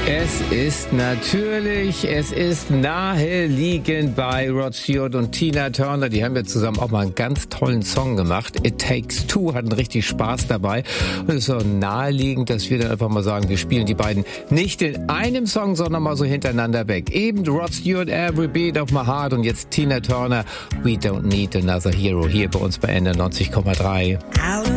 Es ist naheliegend bei Rod Stewart und Tina Turner. Die haben ja zusammen auch mal einen ganz tollen Song gemacht. It Takes Two, hatten richtig Spaß dabei. Und es ist so naheliegend, dass wir dann einfach mal sagen, wir spielen die beiden nicht in einem Song, sondern mal so hintereinander weg. Eben Rod Stewart, Every Beat of My Heart, und jetzt Tina Turner, We Don't Need Another Hero, hier bei uns bei NDR 90,3.